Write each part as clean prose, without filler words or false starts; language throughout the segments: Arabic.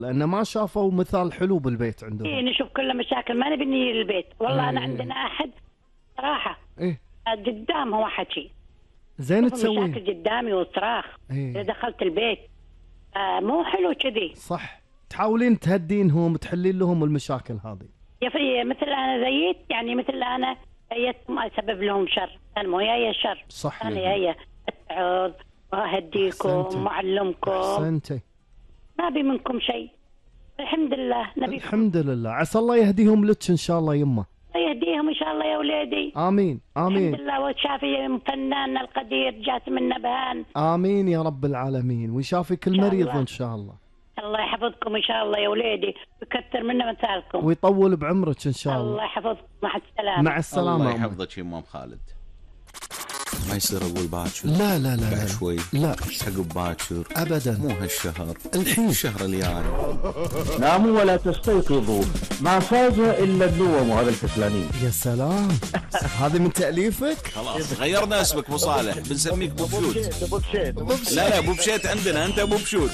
لأن ما شافوا مثال حلو بالبيت عندهم. إيه نشوف كل مشاكل، ما نبي نجي للبيت. والله أنا عندنا أحد صراحة قدام هو حكي زين تسوي مشاكل قدامي وصراخ. إذا دخلت البيت مو حلو كذي. صح، تحاولين تهدينهم تحلين لهم المشاكل هذه. يا مثل أنا زيت، يعني مثل أنا زيتهم أسبب لهم شر، أنا مو جاية شر. صح، أنا جاية أتعظ وأهديكم وأعلمكم. أحسنتي. ما أبي منكم شيء، الحمد لله. نبي الحمد لله. عسى الله يهديهم لك إن شاء الله يمه. يهديهم إن شاء الله يا ولادي. آمين آمين. الحمد لله. وشافي فنان القدير جاسم النبهان. آمين يا رب العالمين، ويشافي كل مريض إن شاء الله. الله يحفظكم إن شاء الله يا ولادي، ويكثر منا مثالكم، ويطول بعمرك إن شاء الله. الله يحفظكم. مع السلامة. مع السلامة. الله يحفظك يا أم خالد. ما يصير أقول باكر. لا لا لا بعد شوي. لا عقب باكر أبدا، مو هالشهر، الحين الشهر الجاي. ناموا ولا تستيقظوا، ما فاز إلا النوم وهذا الكسلانين. يا سلام. هذه من تأليفك؟ خلاص غيرنا اسمك ابو صالح، بنسميك ابو بشوت. لا لا ابو بشيت عندنا، انت ابو بشوت.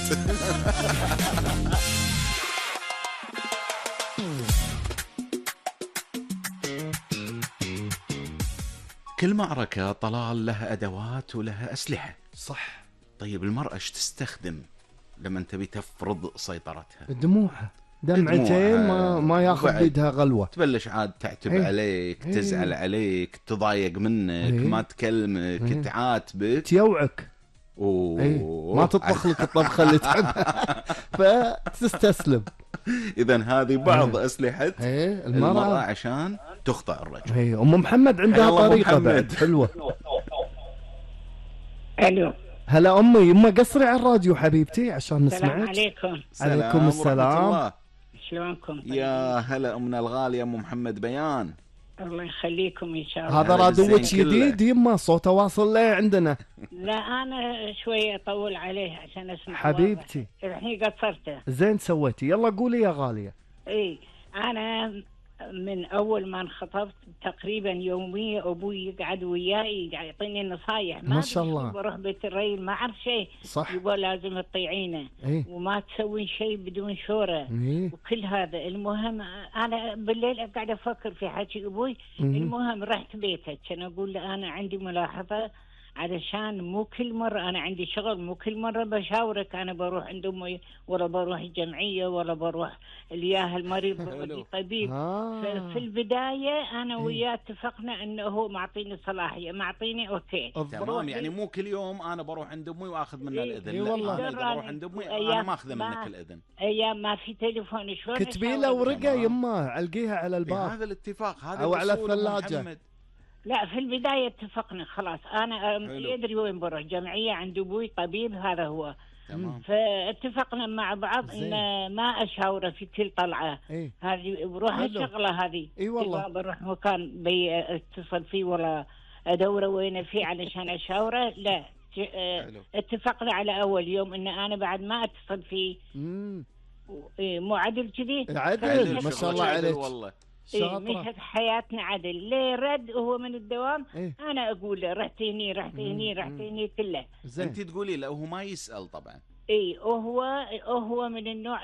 كل معركة طلال لها أدوات ولها أسلحة. صح. طيب المرأة ايش تستخدم لما تبي تفرض سيطرتها؟ دموعها، دمعتين ما ياخذ بيدها غلوة. تبلش عاد تعتب عليك، تزعل عليك، تضايق منك، ما تكلمك، تعاتبك، تيوعك. ما تطبخ لك الطبخة اللي تحبها. فتستسلم. إذا هذه بعض أسلحة المرأة عشان تخطئ الرجل. أم محمد عندها طريقة بعد حلوة. الو. هلا أمي، يما قصري على الراديو حبيبتي عشان نسمعك. السلام عليكم. عليكم السلام. شلونكم؟ يا هلا أمنا الغالية أم محمد بيان. الله يخليكم إن شاء الله. هذا رادوك جديد يما، صوته واصل لي عندنا. لا أنا شوية أطول عليه عشان أسمع حبيبتي. الحين قصرته. زين سويتي. يلا قولي يا غالية. أنا من أول ما انخطبت تقريبا يوميا أبوي يقعد وياي يعطيني نصايح. ما شاء الله. بروح بيت الريل ما أعرف شيء. صح. يبغى لازم تطيعينه. وما تسوين شيء بدون شورى. وكل هذا. المهم أنا بالليل قاعد أفكر في حكي أبوي. المهم رحت بيته كان أقول له أنا عندي ملاحظة، علشان مو كل مرة أنا عندي شغل، مو كل مرة بشاورك أنا بروح عند أمي ولا بروح الجمعية ولا بروح الياه المريض بودي طبيب. في البداية أنا وياه اتفقنا أنه هو معطيني صلاحية، معطيني أوكي تمام. يعني مو كل يوم أنا بروح عند أمي وأخذ منها الإذن. لا والله أنا بروح عند أمي أنا ما أخذ منك الإذن. أيام ما في تليفون شلون كتبي له ورقة يما علقيها على الباب. هذا الاتفاق هذا أو على الثلاجة. لا في البداية اتفقنا خلاص أنا يدري وين بروح، جمعية عند أبوي طبيب هذا هو. تمام. فاتفقنا مع بعض إن ما أشاوره في كل طلعة. هذه بروح الشغلة هذه. والله. بروح مكان اتصل فيه ولا أدوره وين فيه علشان أشاوره. لا اتفقنا على أول يوم إن أنا بعد ما أتصل فيه. مو عدل كذي؟ عدل ما شاء الله عليك والله. مشت حياتنا عدل. ليه رد وهو من الدوام. أنا أقول له رحت هني رحت هني رحت هني كله. أنت تقولي له وهو ما يسأل طبعا. هو من النوع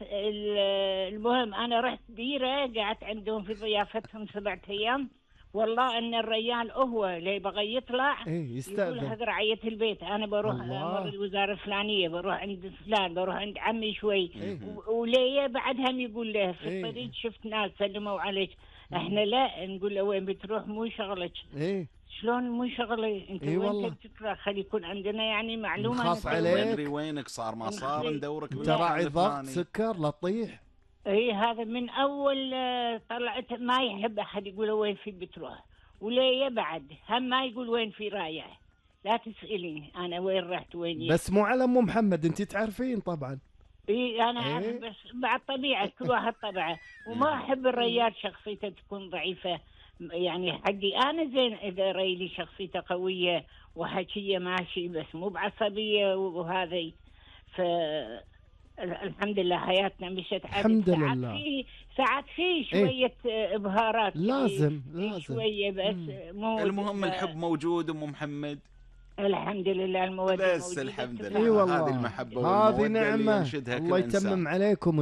المهم أنا رحت ديرة قعدت عندهم في ضيافتهم 7 أيام. والله ان الرجال هو اللي بغى يطلع يستأذن. يقول هذا رعية البيت انا بروح امر الوزارة الفلانية، بروح عند فلان، بروح عند عمي شوي. وليه بعد هم يقول له في الطريق شفت ناس سلموا عليك. احنا لا نقول له وين بتروح مو شغلك. شلون مو شغلي انت وين تطلع؟ خلي يكون عندنا يعني معلومة. نخاف عليك. ندري وينك صار ما صار ندورك. تراعي ضغط سكر لا تطيح. هذا من اول طلعت ما يحب احد يقول وين في بتروح. وليه بعد هم ما يقول وين في رايح. لا تسأليني انا وين رحت وين بس مو على ام محمد انت تعرفين طبعا. انا أعرف بس بعد طبيعة كل واحد طبعه. وما احب الرجال شخصيته تكون ضعيفة. يعني حقي انا زين اذا ريلي شخصيته قوية وحكية ماشي بس مو بعصبية وهذه. الحمد لله حياتنا مشت الحمد لله. ساعات في شوية إبهارات لازم شوية بس مو المهم الحب موجود أم محمد. الحمد لله المودة بس الحمد لله. والله هذه المحبة هذه نعمة الله يتمم عليكم.